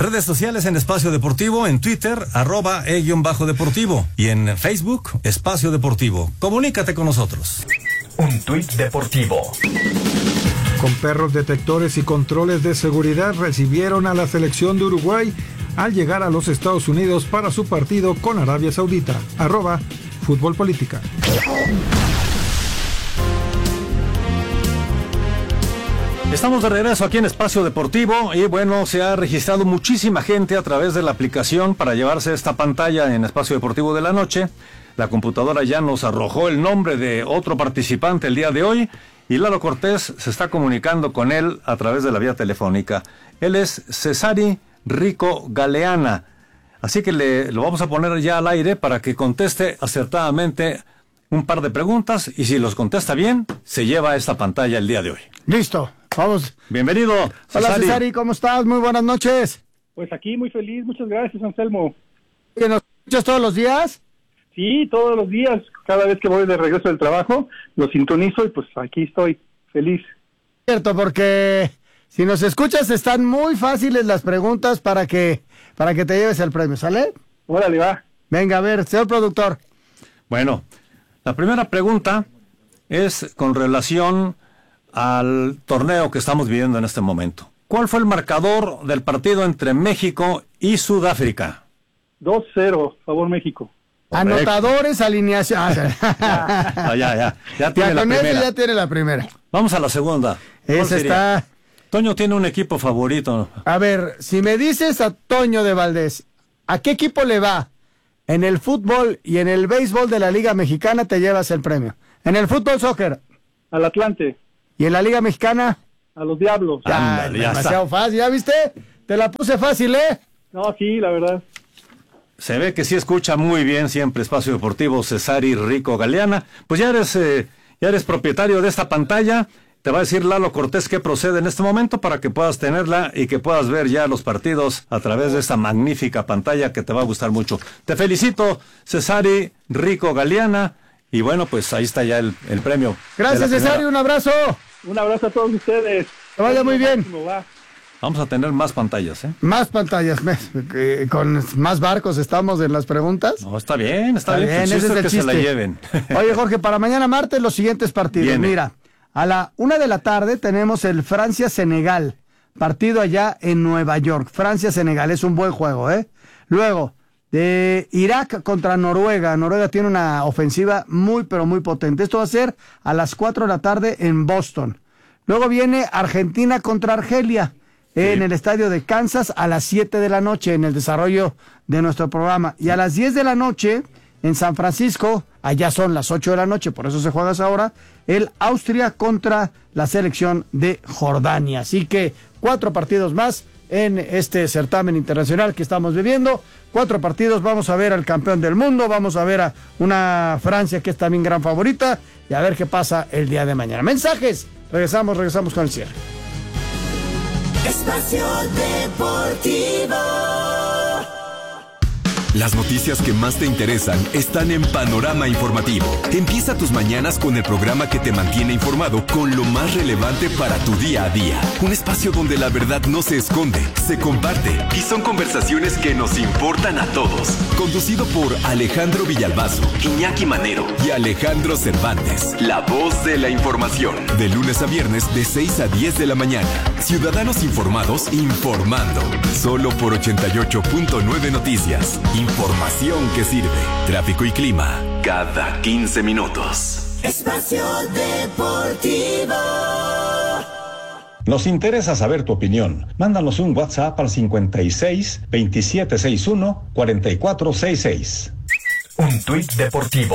Redes sociales en Espacio Deportivo, en Twitter, @e_deportivo y en Facebook, Espacio Deportivo. Comunícate con nosotros. Un tuit deportivo. Con perros detectores y controles de seguridad recibieron a la selección de Uruguay al llegar a los Estados Unidos para su partido con Arabia Saudita. @Fútbol Política. Estamos de regreso aquí en Espacio Deportivo y bueno, se ha registrado muchísima gente a través de la aplicación para llevarse esta pantalla en Espacio Deportivo de la noche. La computadora ya nos arrojó el nombre de otro participante el día de hoy y Lalo Cortés se está comunicando con él a través de la vía telefónica. Él es Cesari Rico Galeana, así que lo vamos a poner ya al aire para que conteste acertadamente un par de preguntas y si los contesta bien, se lleva esta pantalla el día de hoy. Listo. Vamos. Bienvenido, Cesari. Hola, Cesari, ¿cómo estás? Muy buenas noches. Pues aquí muy feliz, muchas gracias, Anselmo. ¿Nos escuchas todos los días? Sí, todos los días, cada vez que voy de regreso del trabajo, lo sintonizo y pues aquí estoy, feliz. Cierto, porque si nos escuchas están muy fáciles las preguntas para que te lleves el premio, ¿sale? Órale, va. Venga, a ver, señor productor. Bueno, la primera pregunta es con relación al torneo que estamos viviendo en este momento. ¿Cuál fue el marcador del partido entre México y Sudáfrica? 2-0, favor México. Anotadores, alineación. Ya tiene la primera. Ya tiene la primera. Vamos a la segunda. Esa está. Toño tiene un equipo favorito. A ver, si me dices a Toño de Valdés, ¿a qué equipo le va? En el fútbol y en el béisbol de la Liga Mexicana te llevas el premio. En el fútbol soccer. Al Atlante. ¿Y en la Liga Mexicana? A los Diablos. Ándale, ya demasiado está. fácil, ¿ya viste? Te la puse fácil, ¿eh? No, sí, la verdad. Se ve que sí escucha muy bien siempre Espacio Deportivo, Cesari Rico Galeana. Pues ya eres propietario de esta pantalla. Te va a decir Lalo Cortés qué procede en este momento para que puedas tenerla y que puedas ver ya los partidos a través de esta magnífica pantalla que te va a gustar mucho. Te felicito, Cesari Rico Galeana. Y bueno, pues ahí está ya el premio. Gracias, Cesari, un abrazo. Un abrazo a todos ustedes. Que vaya muy bien. Vamos a tener más pantallas, ¿eh? Más pantallas, con más barcos estamos en las preguntas. No, está bien. Ese es el que chiste. se la lleven. Oye, Jorge, para mañana martes los siguientes partidos. Viene. Mira, a la 1 de la tarde tenemos el Francia-Senegal, partido allá en Nueva York. Francia-Senegal, es un buen juego, ¿eh? Luego, de Irak contra Noruega. Noruega tiene una ofensiva muy, pero muy potente. Esto va a ser a las 4 de la tarde en Boston. Luego viene Argentina contra Argelia en el estadio de Kansas a las 7 de la noche en el desarrollo de nuestro programa. Y a las 10 de la noche en San Francisco, allá son las 8 de la noche, por eso se juega esa hora, el Austria contra la selección de Jordania. Así que 4 partidos más en este certamen internacional que estamos viviendo. 4 partidos, vamos a ver al campeón del mundo, vamos a ver a una Francia que es también gran favorita y a ver qué pasa el día de mañana. Mensajes, regresamos con el cierre. Espacio Deportivo. Las noticias que más te interesan están en Panorama Informativo. Empieza tus mañanas con el programa que te mantiene informado con lo más relevante para tu día a día. Un espacio donde la verdad no se esconde, se comparte y son conversaciones que nos importan a todos. Conducido por Alejandro Villalbazo, Iñaki Manero y Alejandro Cervantes. La voz de la información. De lunes a viernes de 6 a 10 de la mañana. Ciudadanos informados informando. Solo por 88.9 Noticias. Información que sirve. Tráfico y clima cada 15 minutos. Espacio Deportivo. Nos interesa saber tu opinión. Mándanos un WhatsApp al 56 2761 4466. Un tuit deportivo.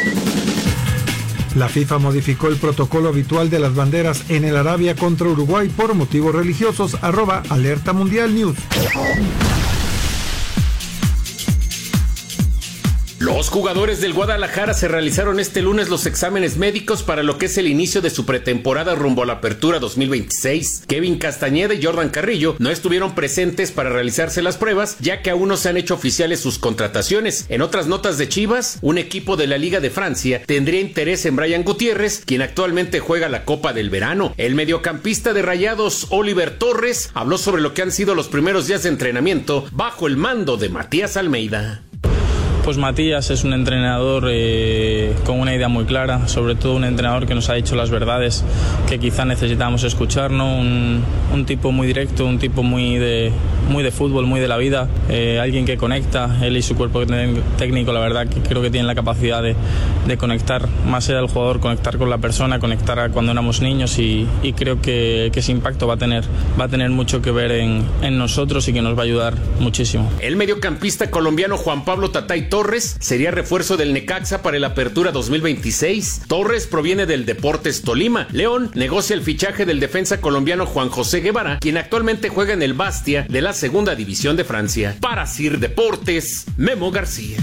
La FIFA modificó el protocolo habitual de las banderas en el Arabia contra Uruguay por motivos religiosos. @Alerta Mundial News. Lo Los jugadores del Guadalajara se realizaron este lunes los exámenes médicos para lo que es el inicio de su pretemporada rumbo a la apertura 2026. Kevin Castañeda y Jordan Carrillo no estuvieron presentes para realizarse las pruebas, ya que aún no se han hecho oficiales sus contrataciones. En otras notas de Chivas, un equipo de la Liga de Francia tendría interés en Brian Gutiérrez, quien actualmente juega la Copa del Verano. El mediocampista de Rayados, Oliver Torres, habló sobre lo que han sido los primeros días de entrenamiento bajo el mando de Matías Almeida. Pues Matías es un entrenador con una idea muy clara, sobre todo un entrenador que nos ha dicho las verdades que quizá necesitamos escuchar, ¿no? Un tipo muy directo, un tipo muy de fútbol, muy de la vida, alguien que conecta, él y su cuerpo técnico, la verdad que creo que tienen la capacidad de conectar, más allá del jugador, conectar con la persona, conectar cuando éramos niños y creo que ese impacto va a tener mucho que ver en nosotros y que nos va a ayudar muchísimo. El mediocampista colombiano Juan Pablo Tatay Torres sería refuerzo del Necaxa para el Apertura 2026. Torres proviene del Deportes Tolima. León negocia el fichaje del defensa colombiano Juan José Guevara, quien actualmente juega en el Bastia de la Segunda División de Francia. Para Sir Deportes, Memo García.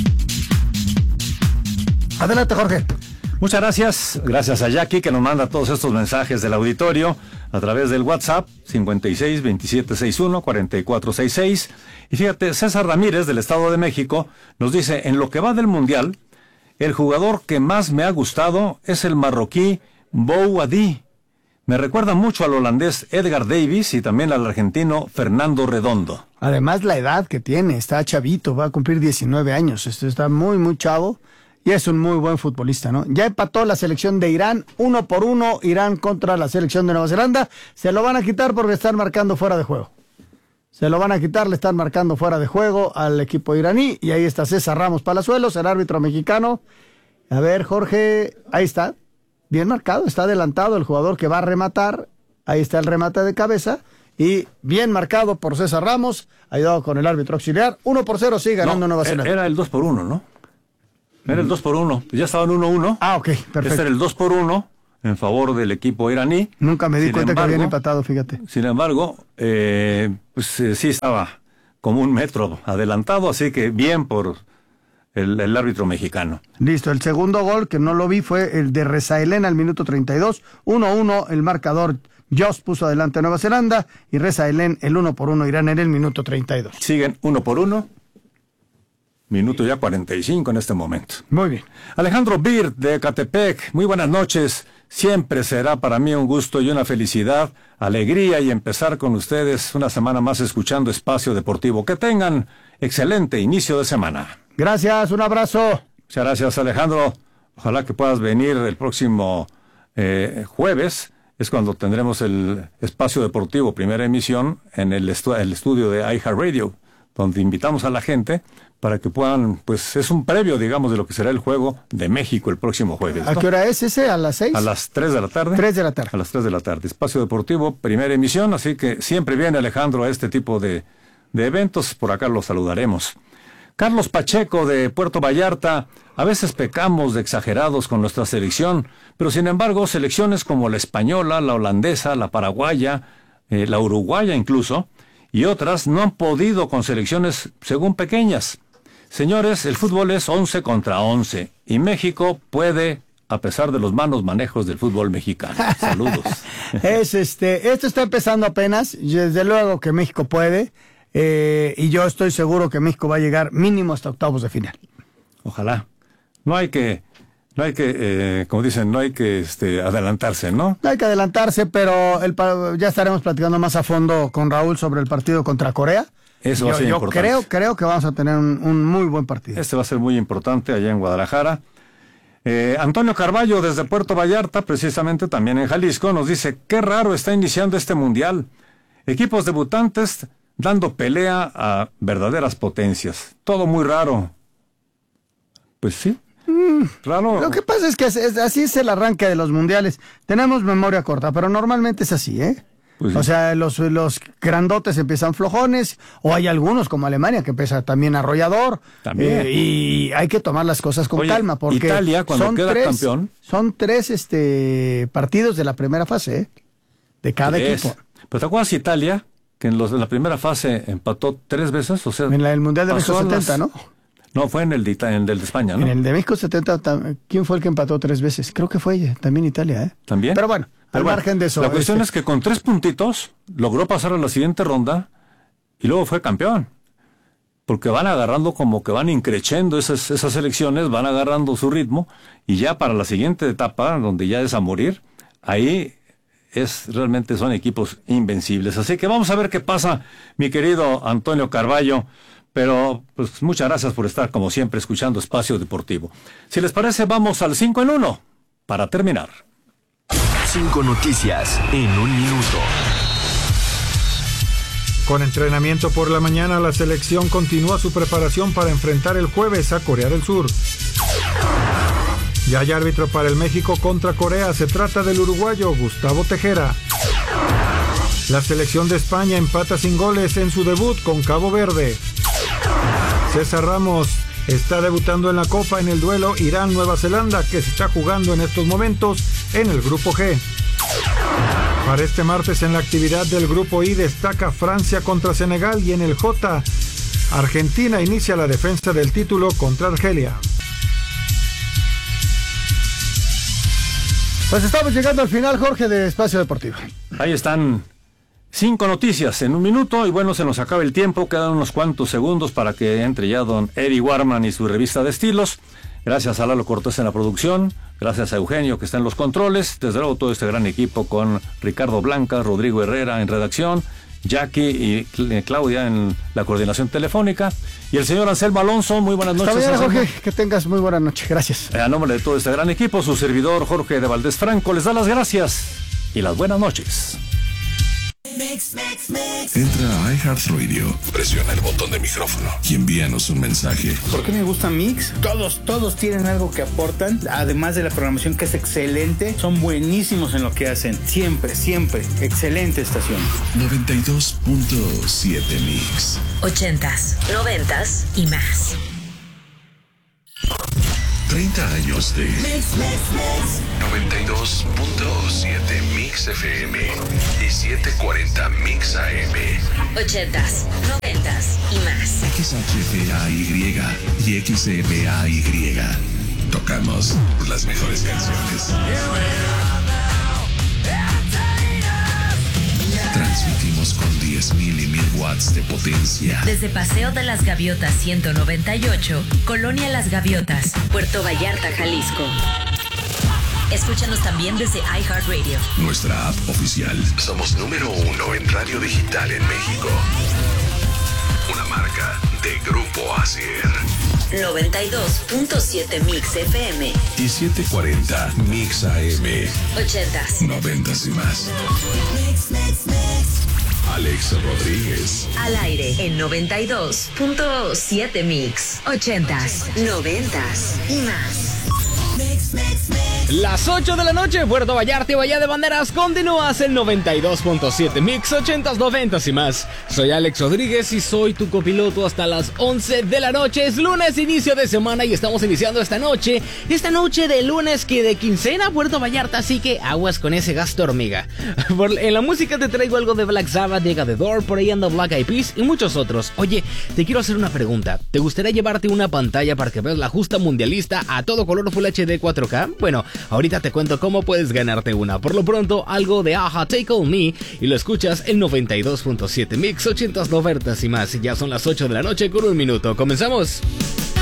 Adelante, Jorge. Muchas gracias. Gracias a Jackie que nos manda todos estos mensajes del auditorio a través del WhatsApp 56 27 61 44 66. Y fíjate, César Ramírez del Estado de México nos dice, en lo que va del Mundial, el jugador que más me ha gustado es el marroquí Bou Adi. Me recuerda mucho al holandés Edgar Davis y también al argentino Fernando Redondo. Además la edad que tiene, está chavito, va a cumplir 19 años, está muy, muy chavo. Y es un muy buen futbolista, ¿no? Ya empató la selección de Irán, 1-1, Irán contra la selección de Nueva Zelanda. Se lo van a quitar porque están marcando fuera de juego. Se lo van a quitar, le están marcando fuera de juego al equipo iraní. Y ahí está César Ramos Palazuelos, el árbitro mexicano. A ver, Jorge, ahí está. Bien marcado, está adelantado el jugador que va a rematar. Ahí está el remate de cabeza. Y bien marcado por César Ramos, ayudado con el árbitro auxiliar. 1-0, sigue ganando Nueva Zelanda. Era el 2-1, ¿no? Era el 2-1, ya estaban 1-1. Ah, ok, perfecto. Este era el 2-1 en favor del equipo iraní. Nunca me di cuenta que habían empatado, fíjate. Sin embargo, sí estaba como un metro adelantado, así que bien por el árbitro mexicano. Listo, el segundo gol que no lo vi fue el de Rezaelén al minuto 32. 1-1, el marcador Joss puso adelante a Nueva Zelanda y Rezaelén el 1-1 Irán en el minuto 32. Siguen 1-1. Minuto ya 45 en este momento. Muy bien. Alejandro Bir de Ecatepec, muy buenas noches. Siempre será para mí un gusto y una felicidad, alegría y empezar con ustedes una semana más escuchando Espacio Deportivo. Que tengan excelente inicio de semana. Gracias, un abrazo. Muchas gracias, Alejandro. Ojalá que puedas venir el próximo jueves. Es cuando tendremos el Espacio Deportivo, primera emisión, en el estudio de iHeartRadio, donde invitamos a la gente para que puedan, pues es un previo, digamos, de lo que será el juego de México el próximo jueves, ¿no? ¿A qué hora es ese? ¿A las 6? A las 3 de la tarde. 3 de la tarde. A las 3 de la tarde. Espacio Deportivo, primera emisión, así que siempre viene Alejandro a este tipo de eventos, por acá lo saludaremos. Carlos Pacheco de Puerto Vallarta, a veces pecamos de exagerados con nuestra selección, pero sin embargo selecciones como la española, la holandesa, la paraguaya, la uruguaya incluso, y otras no han podido con selecciones según pequeñas. Señores, el fútbol es 11 contra 11 y México puede, a pesar de los malos manejos del fútbol mexicano. Saludos. Esto está empezando apenas, y desde luego que México puede, y yo estoy seguro que México va a llegar mínimo hasta octavos de final. Ojalá. No hay que, como dicen, no hay que adelantarse, ¿no? No hay que adelantarse, pero ya estaremos platicando más a fondo con Raúl sobre el partido contra Corea. Eso va a ser importante. Yo creo que vamos a tener un muy buen partido. Este va a ser muy importante allá en Guadalajara. Antonio Carballo desde Puerto Vallarta, precisamente también en Jalisco, nos dice, qué raro está iniciando este mundial. Equipos debutantes dando pelea a verdaderas potencias. Todo muy raro. Pues sí. Raro. Lo que pasa es que así es el arranque de los mundiales. Tenemos memoria corta, pero normalmente es así, ¿eh? Pues sí. O sea, los grandotes empiezan flojones, o hay algunos como Alemania que empieza también arrollador. También. Y hay que tomar las cosas con calma, porque Italia, cuando queda campeón, son 3 partidos de la primera fase, ¿eh? De cada equipo. Pero ¿te acuerdas Italia, que en la primera fase empató 3 veces? O sea, en el Mundial de 1970, ¿no? No, fue en el de España, ¿no? En el de México 70, ¿quién fue el que empató 3 veces? Creo que fue ella, también Italia, ¿eh? ¿También? Pero bueno, al margen de eso. La cuestión es que con 3 puntitos logró pasar a la siguiente ronda y luego fue campeón. Porque van agarrando como que van increciendo esas selecciones, van agarrando su ritmo y ya para la siguiente etapa, donde ya es a morir, ahí realmente son equipos invencibles. Así que vamos a ver qué pasa, mi querido Antonio Carballo. Pero pues muchas gracias por estar como siempre escuchando Espacio Deportivo. Si les parece, vamos al 5 en 1 para terminar. 5 noticias en 1 minuto. Con entrenamiento por la mañana, la selección continúa su preparación para enfrentar el jueves a Corea del Sur. Ya hay árbitro para el México contra Corea. Se trata del uruguayo Gustavo Tejera. La selección de España empata sin goles en su debut con Cabo Verde. César Ramos está debutando en la Copa en el duelo Irán-Nueva Zelanda, que se está jugando en estos momentos en el Grupo G. Para este martes en la actividad del Grupo I destaca Francia contra Senegal y en el J, Argentina inicia la defensa del título contra Argelia. Pues estamos llegando al final, Jorge, de Espacio Deportivo. Ahí están 5 noticias en 1 minuto y bueno, se nos acaba el tiempo, quedan unos cuantos segundos para que entre ya don Eddie Warman y su revista de estilos. Gracias a Lalo Cortés en la producción, gracias a Eugenio que está en los controles, desde luego todo este gran equipo con Ricardo Blanca, Rodrigo Herrera en redacción, Jackie y Claudia en la coordinación telefónica y el señor Anselmo Alonso. Muy buenas noches. Hasta mañana, Jorge, que tengas muy buena noche, gracias. A nombre de todo este gran equipo, su servidor Jorge de Valdés Franco les da las gracias y las buenas noches. Entra a iHeartRadio, presiona el botón de micrófono y envíanos un mensaje. ¿Por qué me gusta Mix? Todos tienen algo que aportan, además de la programación que es excelente, son buenísimos en lo que hacen, siempre, excelente estación. 92.7 Mix. 80s, 90s y más. 30 años de 92.7 Mix FM y 740 Mix AM. 80s, 90s y más. XHPAY y XEPAY. Tocamos las mejores canciones. Transmitimos con 10.000 y 1.000 watts de potencia. Desde Paseo de las Gaviotas 198, Colonia Las Gaviotas, Puerto Vallarta, Jalisco. Escúchanos también desde iHeartRadio. Nuestra app oficial. Somos número 1 en radio digital en México. Una marca de Grupo Asier. 92.7 Mix FM y 740 Mix AM. 80s, 90s y más. Alex Rodríguez. Al aire en 92.7 Mix. 80s, 90s y más. Las 8 de la noche, Puerto Vallarta y Bahía de Banderas, continúas en 92.7 Mix, 80s, 90s y más. Soy Alex Rodríguez y soy tu copiloto hasta las 11 de la noche. Es lunes, inicio de semana y estamos iniciando esta noche de lunes que de quincena Puerto Vallarta, así que aguas con ese gasto hormiga. En la música te traigo algo de Black Sabbath, llega The Door, por ahí anda Black Eyed Peas y muchos otros. Oye, te quiero hacer una pregunta. ¿Te gustaría llevarte una pantalla para que veas la justa mundialista a todo color Full HD 4K? Bueno, ahorita te cuento cómo puedes ganarte una. Por lo pronto, algo de Aja, Take On Me, y lo escuchas en 92.7 Mix, 80s, 90s y más. Ya son las 8 de la noche con 1 minuto. ¿Comenzamos?